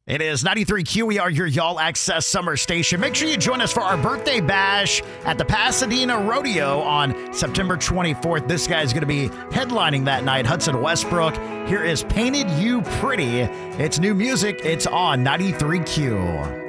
It is 93Q. We are your Y'all Access Summer Station. Make sure you join us for our birthday bash at the Pasadena Rodeo on September 24th. This guy's going to be headlining that night, Hudson Westbrook. Here is Painted You Pretty. It's new music. It's on 93Q.